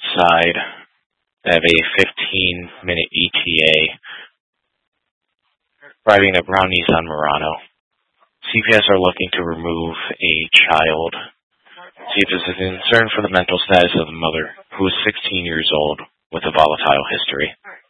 outside. They have a 15-minute ETA. Driving a brown Nissan Murano. CPS are looking to remove a child. CPS is concerned for the mental status of the mother, who is 16 years old, with a volatile history.